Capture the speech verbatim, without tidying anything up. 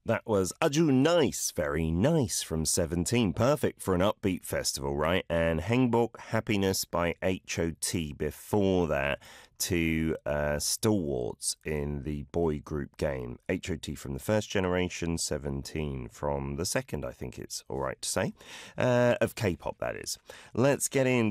That was Aju Nice, very nice from Seventeen. Perfect for an upbeat festival, right? And Hengbok Happiness by H O T before that to uh, Stalwarts in the boy group game. H O T from the first generation, Seventeen from the second, I think it's all right to say, uh, of K-pop, that is. Let's get in